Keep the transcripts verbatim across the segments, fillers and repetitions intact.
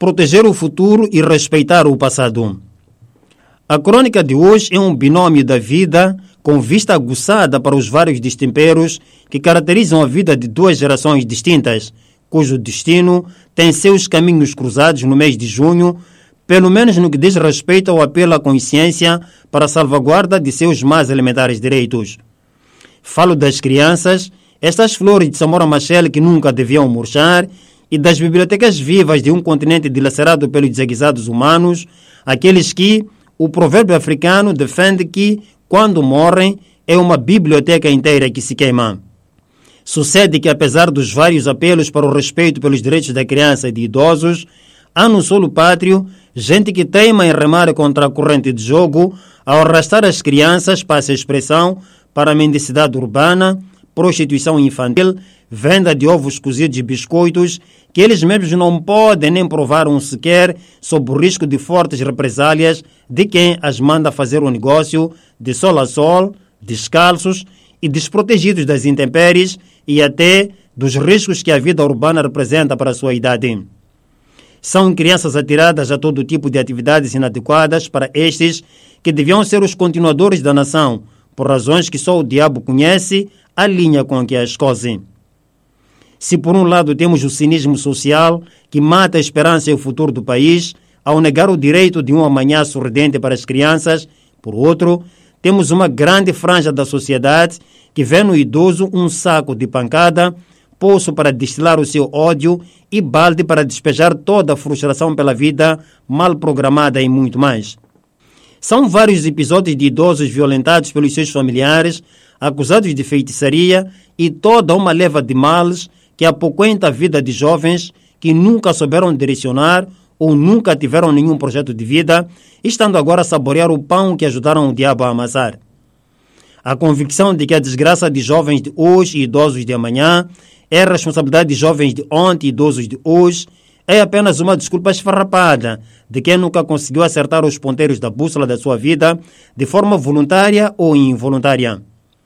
proteger o futuro e respeitar o passado. A crônica de hoje é um binômio da vida com vista aguçada para os vários destemperos que caracterizam a vida de duas gerações distintas, cujo destino tem seus caminhos cruzados no mês de junho, pelo menos no que diz respeito ao apelo à consciência para a salvaguarda de seus mais elementares direitos. Falo das crianças, estas flores de Samora Machel que nunca deviam murchar, e das bibliotecas vivas de um continente dilacerado pelos desaguisados humanos, aqueles que o provérbio africano defende que, quando morrem, é uma biblioteca inteira que se queima. Sucede que, apesar dos vários apelos para o respeito pelos direitos da criança e de idosos, há no solo pátrio gente que teima em remar contra a corrente de jogo ao arrastar as crianças, passa a expressão, para a mendicidade urbana, prostituição infantil, venda de ovos cozidos e biscoitos, que eles mesmos não podem nem provar um sequer sob o risco de fortes represálias de quem as manda fazer o negócio de sol a sol, descalços e desprotegidos das intempéries e até dos riscos que a vida urbana representa para a sua idade. São crianças atiradas a todo tipo de atividades inadequadas para estes que deviam ser os continuadores da nação, por razões que só o diabo conhece, a linha com que as cose. Se por um lado temos o cinismo social que mata a esperança e o futuro do país ao negar o direito de um amanhã sorridente para as crianças, por outro, temos uma grande franja da sociedade que vê no idoso um saco de pancada, poço para destilar o seu ódio e balde para despejar toda a frustração pela vida mal programada e muito mais. São vários episódios de idosos violentados pelos seus familiares, acusados de feitiçaria e toda uma leva de males que apoquenta a vida de jovens que nunca souberam direcionar ou nunca tiveram nenhum projeto de vida, estando agora a saborear o pão que ajudaram o diabo a amassar. A convicção de que a desgraça de jovens de hoje e idosos de amanhã é a responsabilidade de jovens de ontem e idosos de hoje é apenas uma desculpa esfarrapada de quem nunca conseguiu acertar os ponteiros da bússola da sua vida de forma voluntária ou involuntária.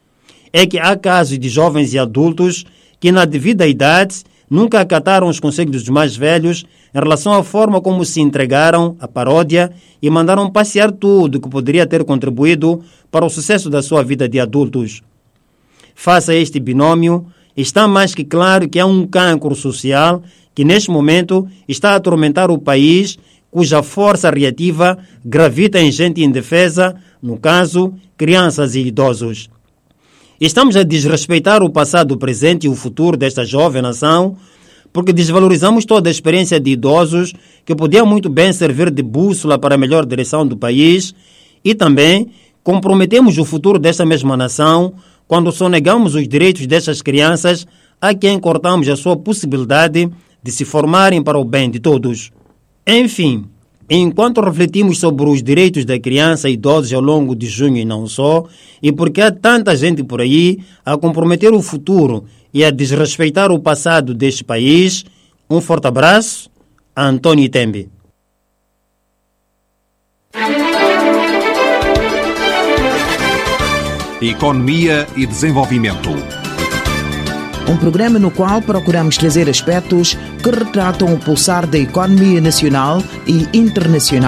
É que há casos de jovens e adultos que na devida idade nunca acataram os conselhos dos mais velhos em relação à forma como se entregaram à paródia e mandaram passear tudo que poderia ter contribuído para o sucesso da sua vida de adultos. Face a este binômio, está mais que claro que há um cancro social que neste momento está a atormentar o país, cuja força reativa gravita em gente indefesa, no caso, crianças e idosos. Estamos a desrespeitar o passado, o presente e o futuro desta jovem nação, porque desvalorizamos toda a experiência de idosos que podia muito bem servir de bússola para a melhor direção do país e também comprometemos o futuro desta mesma nação quando sonegamos os direitos destas crianças a quem cortamos a sua possibilidade de se formarem para o bem de todos. Enfim, enquanto refletimos sobre os direitos da criança e idosos ao longo de junho e não só, e porque há tanta gente por aí a comprometer o futuro e a desrespeitar o passado deste país, um forte abraço, Antônio Tembe. Economia e Desenvolvimento. Um programa no qual procuramos trazer aspectos que retratam o pulsar da economia nacional e internacional